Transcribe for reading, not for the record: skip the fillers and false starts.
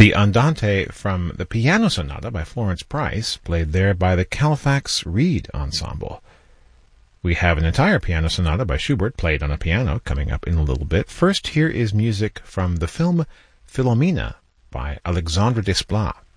The Andante from the Piano Sonata by Florence Price, played there by the Colfax Reed Ensemble. We have an entire piano sonata by Schubert, played on a piano, coming up in a little bit. First, here is music from the film Philomena by Alexandre Desplat.